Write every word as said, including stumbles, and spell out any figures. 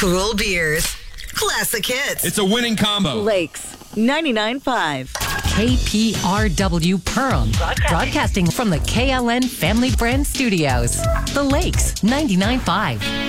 Cool beers. Classic hits. It's a winning combo. Lakes ninety-nine point five. K P R W Perham. Broadcasting. Broadcasting from the K L N Family Brand Studios. The Lakes ninety-nine point five.